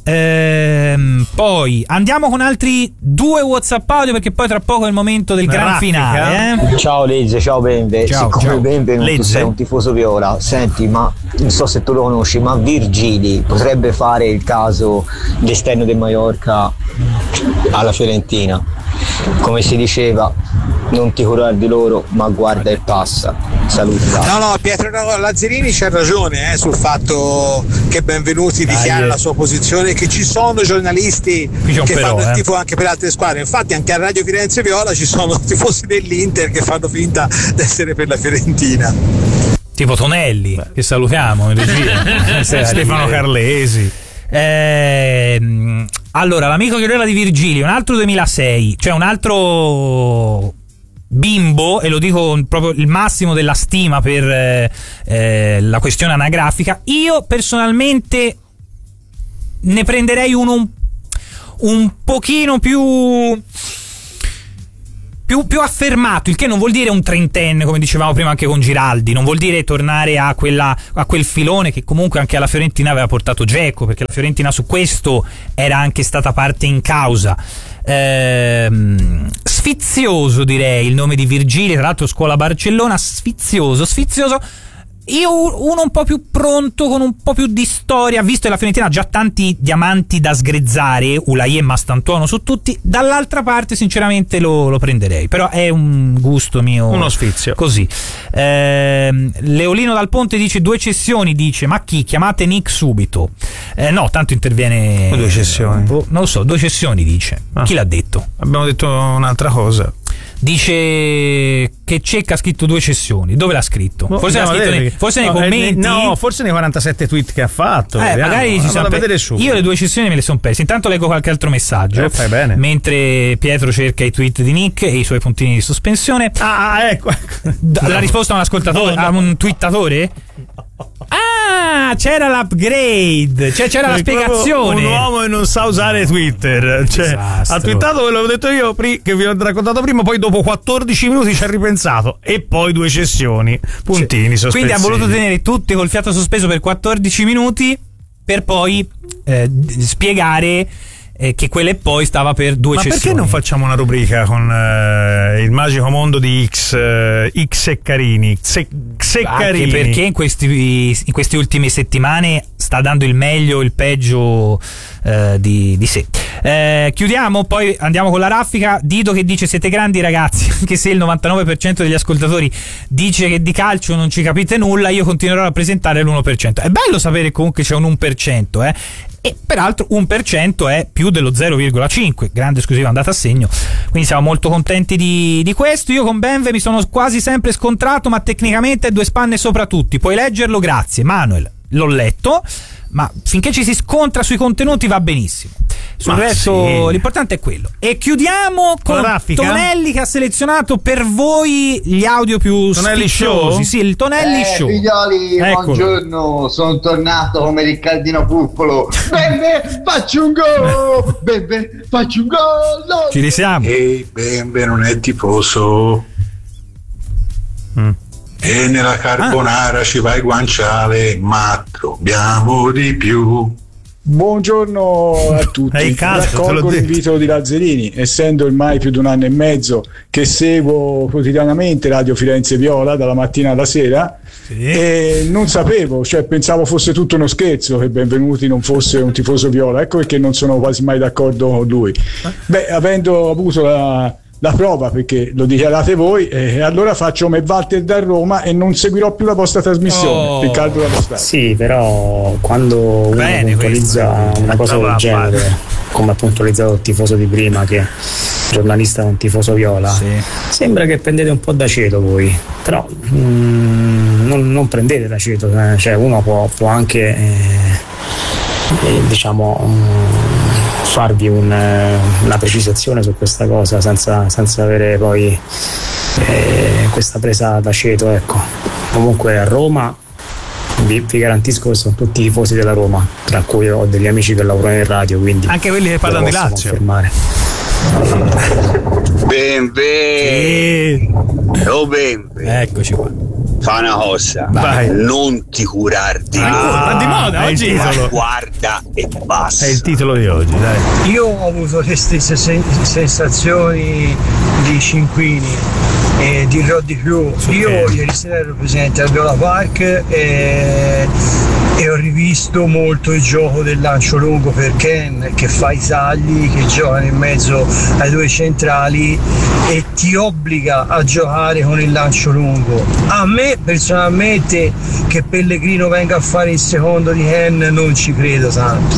Poi andiamo con altri 2 WhatsApp audio, perché poi tra poco è il momento del gran finale. Ciao Legge, ciao Bembe. Siccome Bembe tu sei un tifoso viola, senti, ma non so se tu lo conosci, ma Virgili potrebbe fare il caso l'esterno del Mallorca alla Fiorentina? Come si diceva, non ti curare di loro, ma guarda e passa. Saluti. No, Pietro Lazzarini c'ha ragione sul fatto che Benvenuti dichiara la sua posizione, che ci sono giornalisti che fanno il tifo anche per altre squadre. Infatti anche a Radio Firenze Viola ci sono tifosi dell'Inter che fanno finta di essere per la Fiorentina. tipo Tonelli, che salutiamo in regia. Stefano Carlesi. Allora, l'amico che era di Virgilio, un altro 2006, cioè un altro bimbo, e lo dico proprio il massimo della stima per la questione anagrafica. Io personalmente ne prenderei uno un pochino più affermato, il che non vuol dire un trentenne, come dicevamo prima anche con Giraldi, non vuol dire tornare a quel filone che comunque anche alla Fiorentina aveva portato Dzeko, perché la Fiorentina su questo era anche stata parte in causa. Sfizioso, direi, il nome di Virgilio, tra l'altro scuola Barcellona, sfizioso. Io uno un po' più pronto, con un po' più di storia, visto che la Fiorentina ha già tanti diamanti da sgrezzare, Ulai e Mastantuono su tutti, dall'altra parte sinceramente lo prenderei, però è un gusto mio, uno sfizio così. Leolino Dal Ponte dice 2 cessioni, dice ma chi? Chiamate Nick subito. No, tanto interviene 2 cessioni, non lo so, 2 cessioni dice. Chi l'ha detto? Abbiamo detto un'altra cosa. Dice che Cecca ha scritto 2 cessioni. Dove l'ha scritto? Forse nei commenti. No, forse nei 47 tweet che ha fatto. Magari ci sono vedere su. Io le 2 cessioni me le sono perse. Intanto leggo qualche altro messaggio. Fai bene. Mentre Pietro cerca i tweet di Nick e i suoi puntini di sospensione. Ecco. La risposta a un ascoltatore, a un twittatore? C'era l'upgrade, cioè c'era la spiegazione. Un uomo che non sa usare Twitter, cioè, ha twittato quello che ho detto io che vi ho raccontato prima, poi dopo 14 minuti ci ha ripensato e poi 2 cessioni, puntini sospensivi. Quindi ha voluto tenere tutti col fiato sospeso per 14 minuti per poi spiegare che quella e poi stava per 2 cessioni. Ma perché non facciamo una rubrica con il magico mondo di X e Carini? Anche perché in queste ultime settimane sta dando il meglio, il peggio di sé. Chiudiamo, poi andiamo con la raffica. Dito che dice siete grandi ragazzi, anche se il 99% degli ascoltatori dice che di calcio non ci capite nulla, io continuerò a rappresentare l'1%. È bello sapere comunque c'è un 1%, e peraltro 1% è più dello 0,5, grande esclusiva andata a segno, quindi siamo molto contenti di questo. Io con Benve mi sono quasi sempre scontrato, ma tecnicamente è 2 spanne sopra tutti. Puoi leggerlo? Grazie Manuel, l'ho letto, ma finché ci si scontra sui contenuti va benissimo. Sul resto sì, l'importante è quello. E chiudiamo con Tonelli, che ha selezionato per voi gli audio più Tonelli sfiziosi. Show? Sì, il Tonelli Show. Figlioli, buongiorno, sono tornato come Riccardino Puppolo. Bembe, faccio un gol! Bembe, faccio un gol! Ci risiamo. E Bembe non è tifoso. E nella carbonara ci va il guanciale, ma troviamo di più. Buongiorno a tutti, raccolgo l'invito di Lazzarini, essendo ormai più di 1 anno e mezzo che seguo quotidianamente Radio Firenze Viola dalla mattina alla sera, e non sapevo, cioè pensavo fosse tutto uno scherzo, che Benvenuti non fosse un tifoso viola, ecco perché non sono quasi mai d'accordo con lui. Avendo avuto la prova, perché lo dichiarate voi, allora faccio come Walter da Roma e non seguirò più la vostra trasmissione. Riccardo da Mostarda. Sì, però quando uno puntualizza una cosa del genere, come ha puntualizzato il tifoso di prima, che il giornalista è un tifoso viola, sembra che prendete un po' d'aceto voi, però non prendete d'aceto, cioè uno può anche farvi una precisazione su questa cosa senza avere poi questa presa d'aceto, ecco. Comunque a Roma vi garantisco che sono tutti tifosi della Roma, tra cui ho degli amici che lavorano in radio, quindi anche quelli che parlano di Lazio. Confermare. Benve, eccoci qua. Fa una cosa, vai. Non ti curare di sta di moda oggi, guarda e basta. È il titolo di oggi, dai. Io ho avuto le stesse sensazioni di Cinquini e dirò di più. Io ieri sera ero presente al Viola Park e ho rivisto molto il gioco del lancio lungo per Ken, che fa i tagli, che giocano in mezzo ai 2 centrali e ti obbliga a giocare con il lancio lungo. A me personalmente che Pellegrino venga a fare il secondo di Ken non ci credo tanto.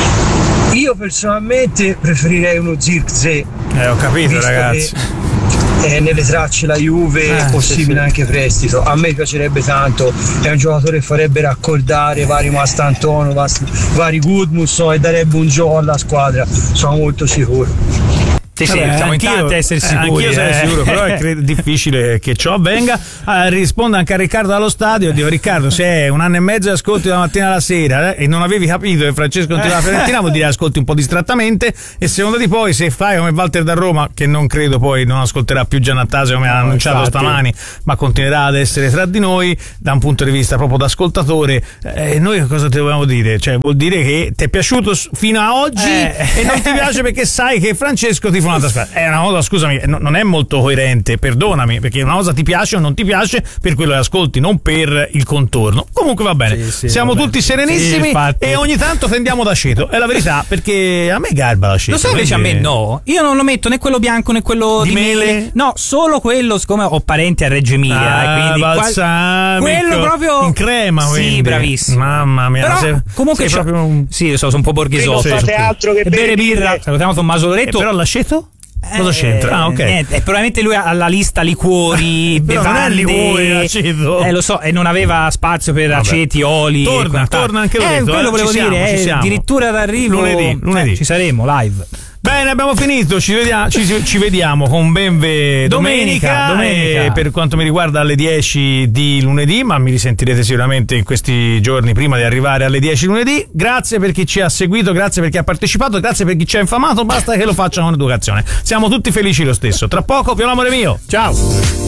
Io personalmente preferirei uno Zirkzee. Ho capito, ragazzi. nelle tracce la Juve, possibile anche prestito. A me piacerebbe tanto, è un giocatore che farebbe raccordare vari Mastantuono, vari Gudmundsson e darebbe un gioco alla squadra, sono molto sicuro. Sì, siamo in tanti a essere sicuri. Anch'io sarei sicuro, però è difficile che ciò avvenga. Rispondo anche a Riccardo dallo stadio. Dico: Riccardo, se è un anno e mezzo e ascolti da mattina alla sera e non avevi capito che Francesco continuava la Fiorentina, vuol dire ascolti un po' distrattamente. E secondo di poi, se fai come Walter da Roma, che non credo poi non ascolterà più Giannattasio come ha annunciato stamani, ma continuerà ad essere tra di noi da un punto di vista proprio da ascoltatore, noi cosa ti dobbiamo dire? Cioè, vuol dire che ti è piaciuto fino a oggi e non ti piace perché sai che Francesco ti è una cosa, scusami, non è molto coerente, perdonami, perché una cosa ti piace o non ti piace per quello che ascolti, non per il contorno. Comunque va bene, siamo tutti serenissimi e ogni tanto tendiamo d'aceto, è la verità, perché a me garba l'aceto. Lo sai invece a me no, io non lo metto né quello bianco né quello di mele, no, solo quello, siccome ho parenti a Reggio Emilia, quindi balsamico, quello proprio in crema, sì, bravissimo, mamma mia. Però, comunque sì, sono un po' borghisotto, fate altro che bere birra. Salutiamo Tommaso Loretto. Però l'aceto cosa c'entra? Ok. Niente, probabilmente lui ha la lista liquori, bevande. Lo so, e non aveva spazio per aceti, oli. Torna anche Loretto. Quello volevo dire, addirittura d'arrivo lunedì. Ci saremo live. Bene, abbiamo finito, ci vediamo con Benve domenica. E per quanto mi riguarda alle 10 di lunedì, ma mi risentirete sicuramente in questi giorni prima di arrivare alle 10 lunedì. Grazie per chi ci ha seguito, grazie per chi ha partecipato, grazie per chi ci ha infamato, basta che lo facciano con educazione. Siamo tutti felici lo stesso. Tra poco, più l'amore mio. Ciao!